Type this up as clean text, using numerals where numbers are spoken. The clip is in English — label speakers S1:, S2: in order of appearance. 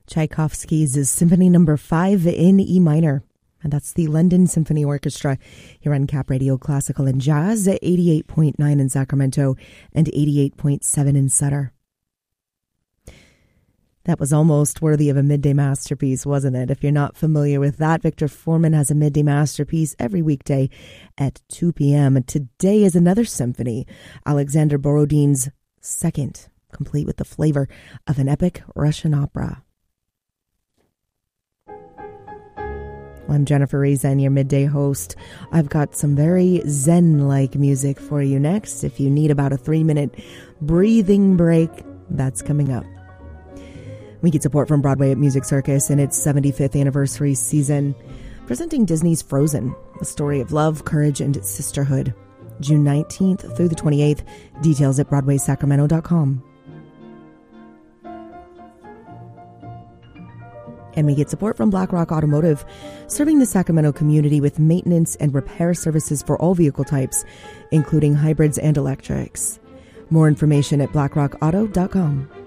S1: Tchaikovsky's Symphony No. 5 in E minor. And that's the London Symphony Orchestra here on Cap Radio Classical and Jazz at 88.9 in Sacramento and 88.7 in Sutter. That was almost worthy of a midday masterpiece, wasn't it? If you're not familiar with that, Victor Foreman has a midday masterpiece every weekday at 2 p.m. And today is another symphony, Alexander Borodin's Second, complete with the flavor of an epic Russian opera. I'm Jennifer Rezen, your midday host. I've got some very zen-like music for you next. If you need about a 3-minute breathing break, that's coming up. We get support from Broadway at Music Circus in its 75th anniversary season, presenting Disney's Frozen, a story of love, courage, and sisterhood. June 19th through the 28th. Details at BroadwaySacramento.com. And we get support from BlackRock Automotive, serving the Sacramento community with maintenance and repair services for all vehicle types, including hybrids and electrics. More information at BlackRockAuto.com.